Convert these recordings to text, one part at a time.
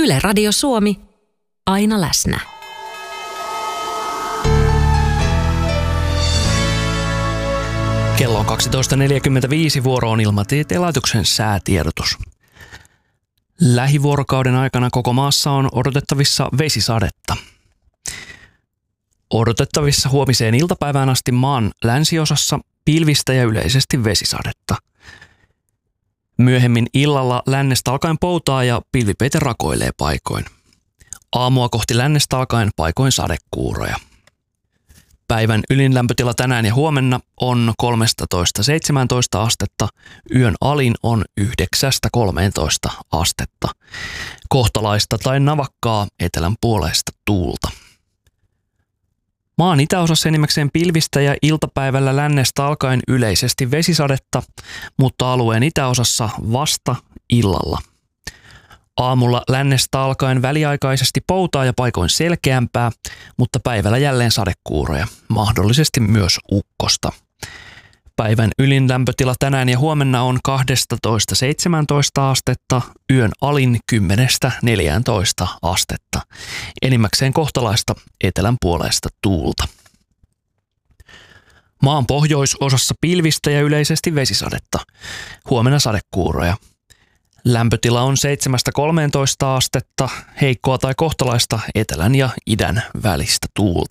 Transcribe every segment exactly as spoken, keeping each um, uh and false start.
Yle Radio Suomi, aina läsnä. Kello on kaksitoista neljäkymmentäviisi, vuoro on Ilmatieteen laitoksen säätiedotus. Lähivuorokauden aikana koko maassa on odotettavissa vesisadetta. Odotettavissa huomiseen iltapäivään asti maan länsiosassa pilvistä ja yleisesti vesisadetta. Myöhemmin illalla lännestä alkaen poutaa ja pilvipeite rakoilee paikoin. Aamua kohti lännestä alkaen paikoin sadekuuroja. Päivän ylin lämpötila tänään ja huomenna on kolmetoista seitsemäntoista astetta, yön alin on yhdeksästä kolmeentoista astetta. Kohtalaista tai navakkaa etelän puoleista tuulta. Maan itäosassa enimmäkseen pilvistä ja iltapäivällä lännestä alkaen yleisesti vesisadetta, mutta alueen itäosassa vasta illalla. Aamulla lännestä alkaen väliaikaisesti poutaa ja paikoin selkeämpää, mutta päivällä jälleen sadekuuroja, mahdollisesti myös ukkosta. Päivän ylin lämpötila tänään ja huomenna on kaksitoista seitsemäntoista astetta, yön alin kymmenestä neljääntoista astetta. Enimmäkseen kohtalaista etelän puoleista tuulta. Maan pohjoisosassa pilvistä ja yleisesti vesisadetta. Huomenna sadekuuroja. Lämpötila on seitsemästä kolmeentoista astetta, heikkoa tai kohtalaista etelän ja idän välistä tuulta.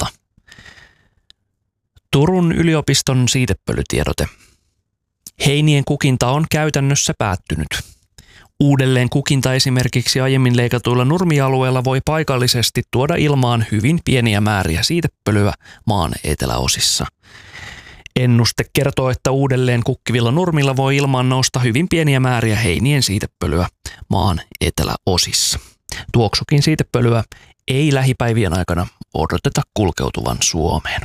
Turun yliopiston siitepölytiedote. Heinien kukinta on käytännössä päättynyt. Uudelleen kukinta esimerkiksi aiemmin leikatuilla nurmialueilla voi paikallisesti tuoda ilmaan hyvin pieniä määriä siitepölyä maan eteläosissa. Ennuste kertoo, että uudelleen kukkivilla nurmilla voi ilmaan nousta hyvin pieniä määriä heinien siitepölyä maan eteläosissa. Tuoksukin siitepölyä ei lähipäivien aikana odoteta kulkeutuvan Suomeen.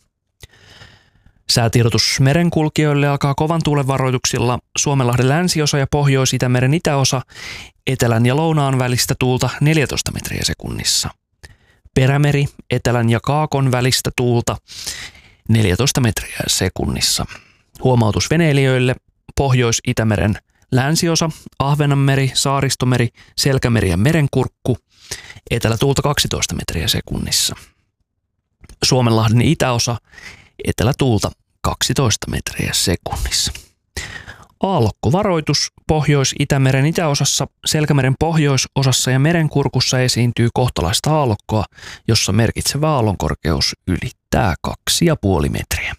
Säätiedotus merenkulkijoille alkaa kovan tuulen varoituksilla Suomenlahden länsiosa ja Pohjois-Itämeren itäosa, etelän ja lounaan välistä tuulta neljätoista metriä sekunnissa. Perämeri, etelän ja kaakon välistä tuulta neljätoista metriä sekunnissa. Huomautus veneilijöille: Pohjois-Itämeren länsiosa, Ahvenanmeri, Saaristomeri, Selkämeri ja Merenkurkku, etelätuulta kaksitoista metriä sekunnissa. Suomenlahden itäosa, etelätuulta kaksitoista metriä sekunnissa. Aallokkovaroitus: Pohjois-Itämeren itäosassa, Selkämeren pohjoisosassa ja Merenkurkussa esiintyy kohtalaista aallokkoa, jossa merkitsevä aallonkorkeus ylittää kaksi pilkku viisi metriä.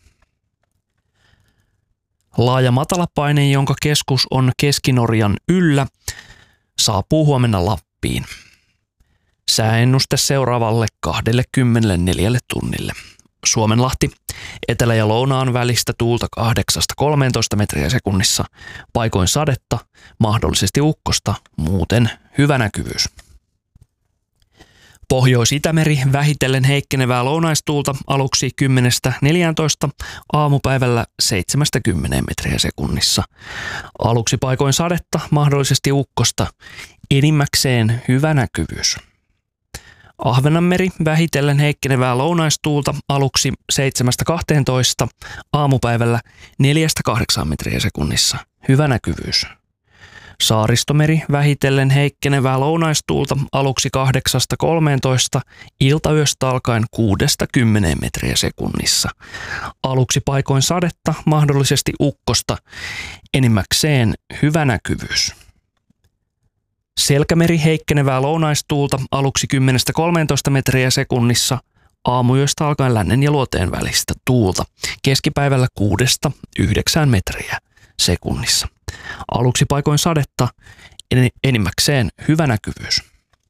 Laaja matalapaine, jonka keskus on Keski-Norjan yllä, saapuu huomenna Lappiin. Sääennuste seuraavalle kaksikymmentäneljä tunnille. Suomenlahti, etelä- ja lounaan välistä tuulta kahdeksasta kolmeentoista metriä sekunnissa, paikoin sadetta, mahdollisesti ukkosta, muuten hyvä näkyvyys. Pohjois-Itämeri, vähitellen heikkenevää lounaistuulta aluksi kymmenestä neljääntoista, aamupäivällä seitsemästä kymmeneen metriä sekunnissa. Aluksi paikoin sadetta, mahdollisesti ukkosta, enimmäkseen hyvä näkyvyys. Ahvenanmeri, vähitellen heikkenevää lounaistuulta aluksi seitsemästä kahteentoista, aamupäivällä neljästä kahdeksaan metriä sekunnissa. Hyvä näkyvyys. Saaristomeri, vähitellen heikkenevää lounaistuulta aluksi kahdeksasta kolmeentoista, iltayöstä alkaen kuudesta kymmeneen metriä sekunnissa. Aluksi paikoin sadetta, mahdollisesti ukkosta, enimmäkseen hyvä näkyvyys. Selkämeri, heikkenevää lounaistuulta aluksi kymmenestä kolmeentoista metriä sekunnissa, aamuyöstä alkaen lännen ja luoteen välistä tuulta, keskipäivällä kuudesta yhdeksään metriä sekunnissa. Aluksi paikoin sadetta, enimmäkseen hyvä näkyvyys.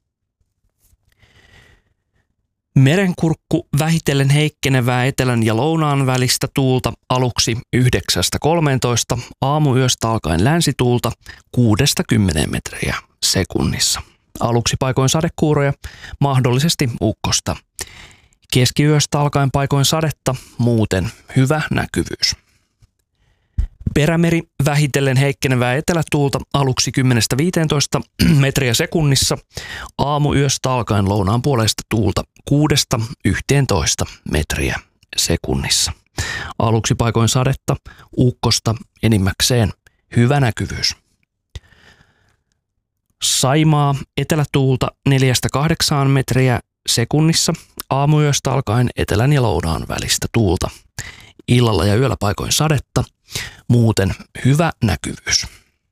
Merenkurkku, vähitellen heikkenevää etelän ja lounaan välistä tuulta aluksi yhdeksästä kolmeentoista, aamuyöstä alkaen länsituulta kuudesta kymmeneen metriä sekunnissa. Aluksi paikoin sadekuuroja, mahdollisesti ukkosta. Keskiyöstä alkaen paikoin sadetta, muuten hyvä näkyvyys. Perämeri, vähitellen heikkenevää etelätuulta aluksi kymmenestä viiteentoista metriä sekunnissa, aamuyöstä alkaen lounaan puolesta tuulta kuudesta yhteentoista metriä sekunnissa. Aluksi paikoin sadetta, ukkosta, enimmäkseen hyvä näkyvyys. Saimaa etelätuulta neljästä kahdeksaan metriä sekunnissa, aamuyöstä alkaen etelän ja lounaan välistä tuulta. Illalla ja yöllä paikoin sadetta, muuten hyvä näkyvyys.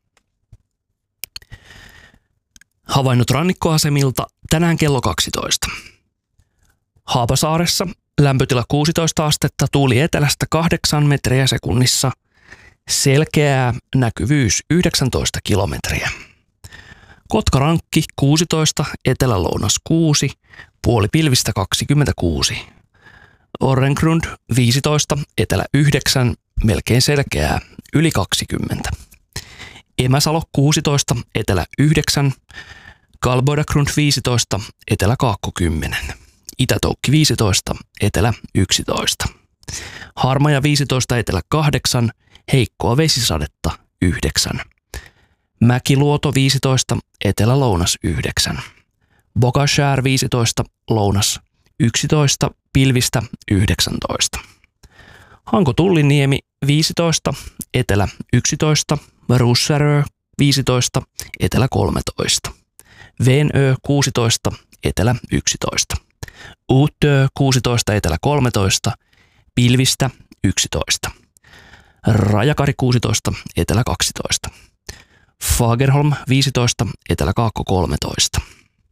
Havainnot rannikkoasemilta tänään kello kaksitoista. Haapasaaressa lämpötila kuusitoista astetta, tuuli etelästä kahdeksan metriä sekunnissa, selkeää näkyvyys yhdeksäntoista kilometriä. Kotkarankki kuusitoista, etelä-lounas kuusi, puoli pilvistä kaksikymmentäkuusi. Orrengrund viisitoista, etelä yhdeksän, melkein selkeää, yli kaksikymmentä. Emäsalo kuusitoista, etelä yhdeksän, Kalboidagrund viisitoista, etelä kaakko kymmenen. Itätoukki viisitoista, etelä yksitoista. Harmaja viisitoista, etelä kahdeksan, heikkoa vesisadetta yhdeksän. Mäkiluoto viisitoista, etelä-lounas yhdeksän. Bogashär viisitoista, lounas yksitoista, pilvistä yhdeksäntoista. Hanko-Tulliniemi viisitoista, etelä yksitoista, Russärö viisitoista, etelä kolmetoista. Venö kuusitoista, etelä yksitoista. Utö kuusitoista, etelä kolmetoista, pilvistä yksitoista. Rajakari kuusitoista, etelä kaksitoista. Fagerholm viisitoista, etelä kaakko kolmetoista.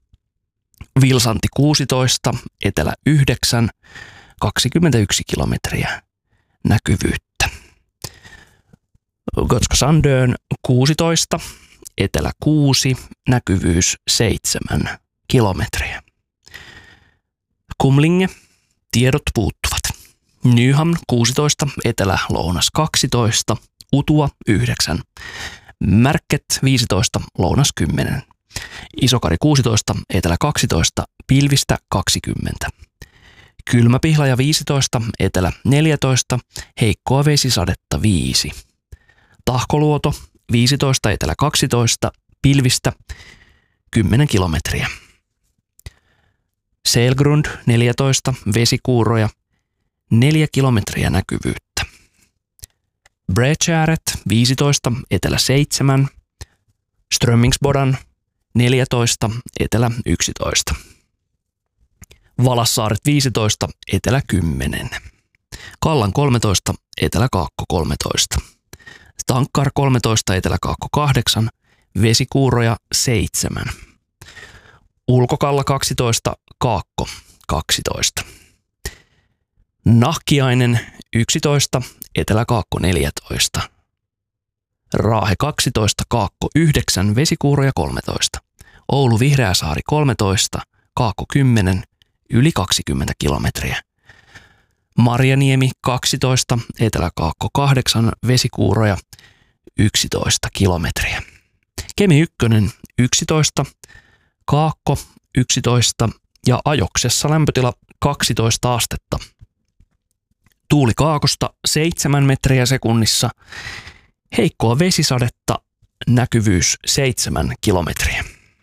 Vilsanti kuusitoista, etelä yhdeksän, kaksikymmentäyksi kilometriä näkyvyyttä. Gotska Sandön kuusitoista, etelä kuusi, näkyvyys seitsemän kilometriä. Kumlinge, tiedot puuttuvat. Nyhamn kuusitoista, etelä lounas kaksitoista, Utua yhdeksän. Märket viisitoista, lounas kymmenen. Isokari kuusitoista, etelä kaksitoista, pilvistä kaksikymmentä. Kylmäpihlaja viisitoista, etelä neljätoista, heikkoa vesisadetta viisi. Tahkoluoto viisitoista, etelä kaksitoista, pilvistä kymmenen kilometriä. Selgrund neljätoista, vesikuuroja neljä kilometriä näkyvyyttä. Bredgäret viisitoista, etelä seitsemän, Strömmingsbodan neljätoista, etelä yksitoista. Valassaaret viisitoista, etelä kymmenen. Kallan kolmetoista, etelä kaakko kolmetoista. Tankkar kolmetoista, etelä kaakko kahdeksan, vesikuuroja seitsemän. Ulkokalla kaksitoista, kaakko kaksitoista. Nahkiainen yksitoista, etelä kaakko neljätoista. Raahe kaksitoista, kaakko yhdeksän, vesikuuroja kolmetoista. Oulu Vihreäsaari kolmetoista, kaakko kymmenen, yli kaksikymmentä kilometriä. Marjaniemi kaksitoista, etelä kaakko kahdeksan, vesikuuroja yksitoista kilometriä. Kemi ykkönen yksitoista, kaakko yksitoista ja Ajoksessa lämpötila kaksitoista astetta. Tuuli kaakosta seitsemän metriä sekunnissa, heikkoa vesisadetta, näkyvyys seitsemän kilometriä.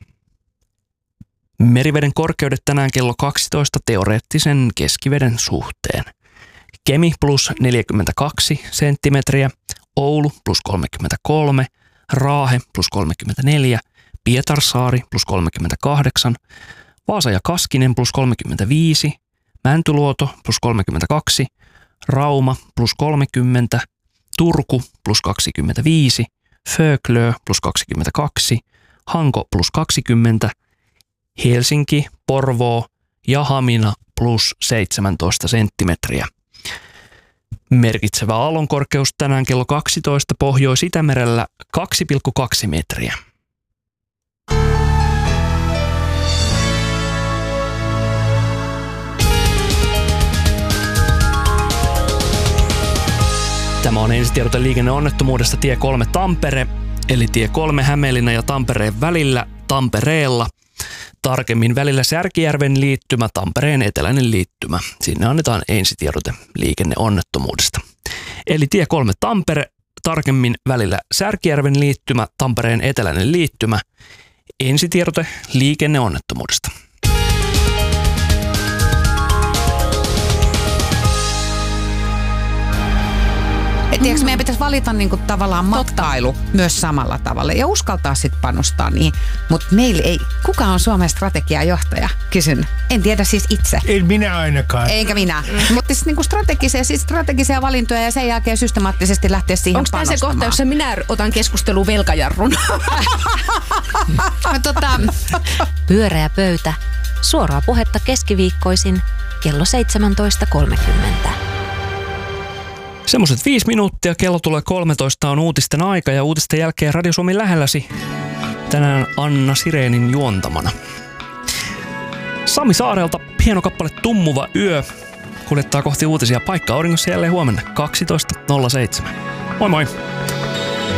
Meriveden korkeudet tänään kello kaksitoista teoreettisen keskiveden suhteen. Kemi plus neljäkymmentäkaksi senttimetriä, Oulu plus kolmekymmentäkolme, Raahe plus kolmekymmentäneljä, Pietarsaari plus kolmekymmentäkahdeksan, Vaasa ja Kaskinen plus kolmekymmentäviisi, Mäntyluoto plus kolmekymmentäkaksi, Rauma plus kolmekymmentä, Turku plus kaksikymmentäviisi, Föglö plus kaksikymmentäkaksi, Hanko plus kaksikymmentä, Helsinki, Porvoo ja Hamina plus seitsemäntoista senttimetriä. Merkitsevä aallonkorkeus tänään kello kaksitoista Pohjois-Itämerellä kaksi pilkku kaksi metriä. Tämä on ensitiedote liikenneonnettomuudesta tie kolme Tampere, eli tie kolme Hämeenlinna ja Tampereen välillä Tampereella. Tarkemmin välillä Särkijärven liittymä, Tampereen eteläinen liittymä. Sinne annetaan ensitiedote liikenneonnettomuudesta. Eli tie kolme Tampere, tarkemmin välillä Särkijärven liittymä, Tampereen eteläinen liittymä. Ensitiedote liikenneonnettomuudesta. Et tiiäks, meidän pitäisi valita niinku tavallaan matkailu Totta. myös samalla tavalla ja uskaltaa sitten panostaa niihin. Mutta meillä ei, kuka on Suomen strategiajohtaja? Kysyn. En tiedä siis itse. En minä ainakaan. Eikä minä. Mm. Mutta siis niinku strategisia, siis strategisia valintoja ja sen jälkeen systemaattisesti lähteä siihen Onko panostamaan. Onko tämä se kohta, jossa minä otan keskusteluun velkajarrun? tota... Pyöreä pöytä. Suoraa puhetta keskiviikkoisin kello seitsemäntoista kolmekymmentä. Semmoiset viisi minuuttia, kello tulee kolmetoista, on uutisten aika ja uutisten jälkeen Radio Suomi lähelläsi. Tänään Anna Sireenin juontamana. Sami Saarelta hieno kappale Tummuva yö kuljettaa kohti uutisia. Paikka auringossa jälleen huomenna kaksitoista nolla seitsemän. Moi moi!